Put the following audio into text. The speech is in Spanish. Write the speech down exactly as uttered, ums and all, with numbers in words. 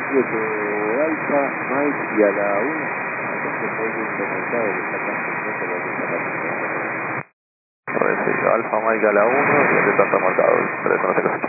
siete Alfa, Mike y a la una. Entonces fue un intermercado que está acá en el centro de la Recibido Alfa Mike a la uno y el de está marcado, tres con